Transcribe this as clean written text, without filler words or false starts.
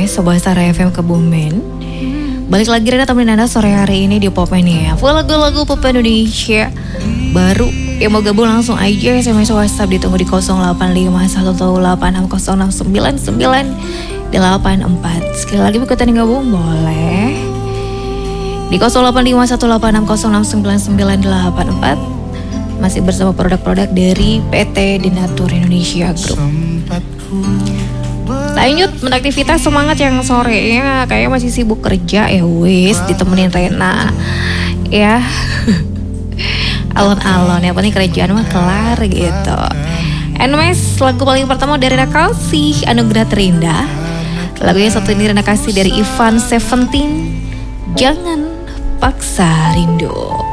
Sobat Sara FM Kebumen. Balik lagi Rena temenin Anda sore hari ini di Popmania. Full lagu-lagu pop Indonesia baru. Yang mau gabung langsung aja SMS WhatsApp ditunggu di 085118066994. Sekali lagi ikutan yang gabung boleh di 085186069984. Masih bersama produk-produk dari PT Denatur Indonesia Group. Lanjut beraktivitas semangat yang sorenya kayaknya masih sibuk kerja wis ditemenin Rena ya. Alon-alon yang penting kerjaan mah kelar gitu. Anyways, lagu paling pertama dari Rena Kasih, Anugerah Terindah. Lagu yang satu ini Rena kasih dari Ivan Seventeen, Jangan Paksa Rindu.